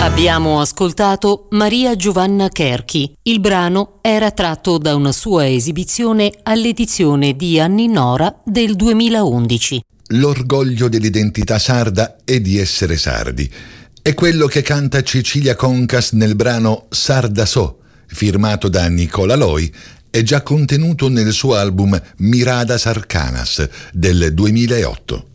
Abbiamo ascoltato Maria Giovanna Cherchi. Il brano era tratto da una sua esibizione all'edizione di Anni Nora del 2011. L'orgoglio dell'identità sarda è di essere sardi. È quello che canta Cecilia Concas nel brano Sarda So, firmato da Nicola Loi, e già contenuto nel suo album Miradas Arcanas del 2008.